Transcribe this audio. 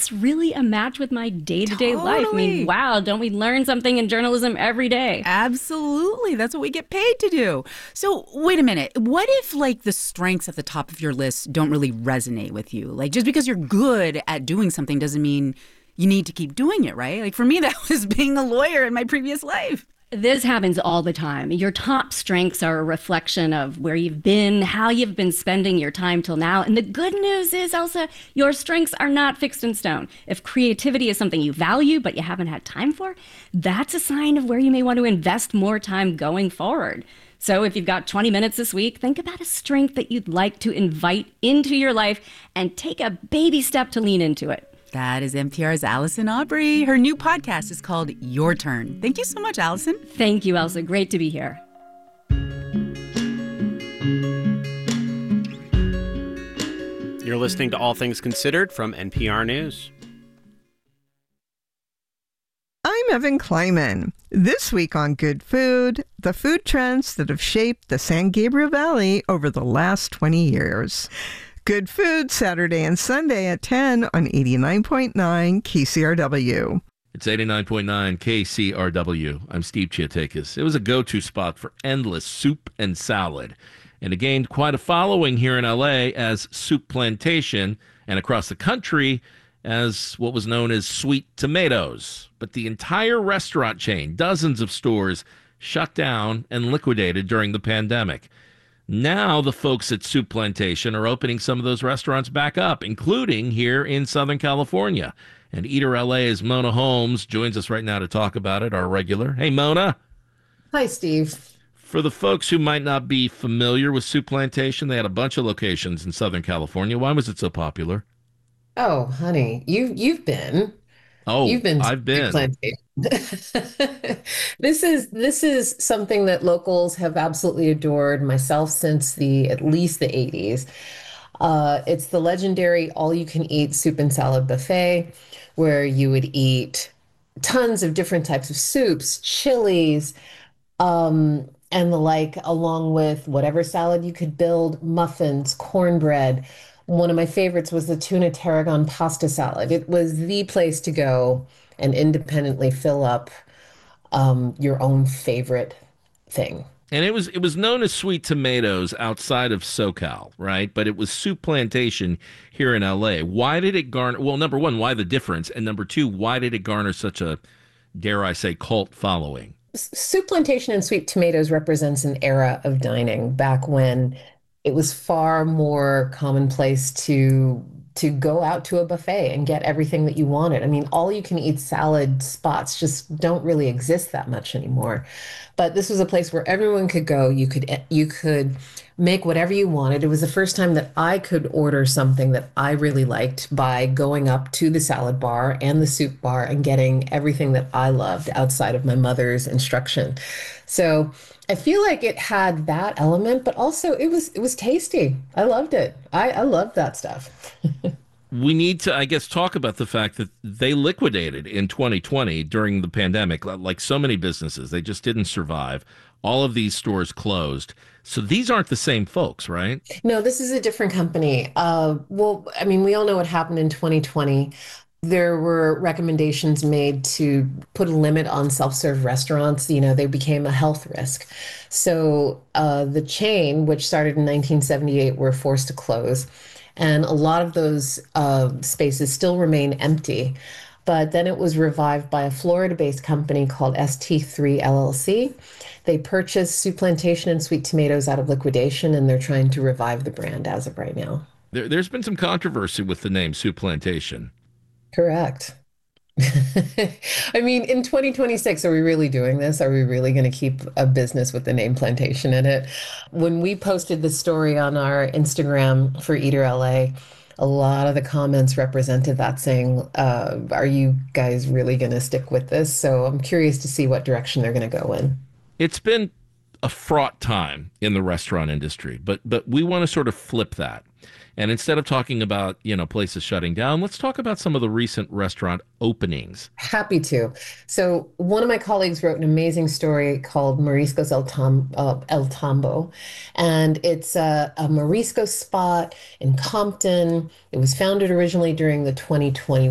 that's really a match with my day-to-day life. I mean, Totally. wow, don't we learn something in journalism every day? Absolutely. That's what we get paid to do. So, wait a minute. What if, like, the strengths at the top of your list don't really resonate with you? Like, just because you're good at doing something doesn't mean you need to keep doing it, right? Like, for me, that was being a lawyer in my previous life. This happens all the time. Your top strengths are a reflection of where you've been, how you've been spending your time till now. And the good news is, Elsa, your strengths are not fixed in stone. If creativity is something you value but you haven't had time for, that's a sign of where you may want to invest more time going forward. So if you've got 20 minutes this week, think about a strength that you'd like to invite into your life and take a baby step to lean into it. That is NPR's Allison Aubrey. Her new podcast is called Your Turn. Thank you so much, Allison. Thank you, Elsa. Great to be here. You're listening to All Things Considered from NPR News. I'm Evan Kleiman. This week on Good Food, the food trends that have shaped the San Gabriel Valley over the last 20 years. Good Food, Saturday and Sunday at 10 on 89.9 KCRW. It's 89.9 KCRW. I'm Steve Chiatakis. It was a go-to spot for endless soup and salad, and it gained quite a following here in L.A. as Soup Plantation and across the country as what was known as Sweet Tomatoes. But the entire restaurant chain, dozens of stores, shut down and liquidated during the pandemic. Now the folks at Soup Plantation are opening some of those restaurants back up, including here in Southern California. And Eater LA's Mona Holmes joins us right now to talk about it, our regular. Hey, Mona. Hi, Steve. For the folks who might not be familiar with Soup Plantation, they had a bunch of locations in Southern California. Why was it so popular? Oh, honey, you've been. Oh, You've been to I've Big been. Plantation. This is something that locals have absolutely adored, myself since the at least the 80s. It's the legendary all-you-can-eat soup and salad buffet, where you would eat tons of different types of soups, chilies, and the like, along with whatever salad you could build, muffins, cornbread. One of my favorites was the tuna tarragon pasta salad. It was the place to go and independently fill up your own favorite thing. And it was known as Sweet Tomatoes outside of SoCal, right? But it was Soup Plantation here in LA. Why did it garner, well, number one, why the difference? And number two, why did it garner such a, dare I say, cult following? Soup Plantation and Sweet Tomatoes represents an era of dining back when it was far more commonplace to go out to a buffet and get everything that you wanted. I mean, all you can eat salad spots just don't really exist that much anymore. But this was a place where everyone could go. You could make whatever you wanted. It was the first time that I could order something that I really liked by going up to the salad bar and the soup bar and getting everything that I loved outside of my mother's instruction. So I feel like it had that element, but also it was tasty. I loved it. I loved that stuff. We need to, I guess, talk about the fact that they liquidated in 2020 during the pandemic, like so many businesses. They just didn't survive. All of these stores closed. So these aren't the same folks, right? No, this is a different company. Well, I mean, we all know what happened in 2020. There were recommendations made to put a limit on self-serve restaurants. You know, they became a health risk. So the chain, which started in 1978, were forced to close. And a lot of those spaces still remain empty. But then it was revived by a Florida-based company called ST3 LLC. They purchased Soup Plantation and Sweet Tomatoes out of liquidation, and they're trying to revive the brand as of right now. There's been some controversy with the name Soup Plantation. Correct. I mean, in 2026, are we really doing this? Are we really going to keep a business with the name Plantation in it? When we posted the story on our Instagram for Eater LA, a lot of the comments represented that, saying, are you guys really going to stick with this? So I'm curious to see what direction they're going to go in. It's been a fraught time in the restaurant industry, but we want to sort of flip that. And instead of talking about, places shutting down, let's talk about some of the recent restaurant openings. Happy to. So one of my colleagues wrote an amazing story called Mariscos El Tambo. And it's a Marisco spot in Compton. It was founded originally during the 2020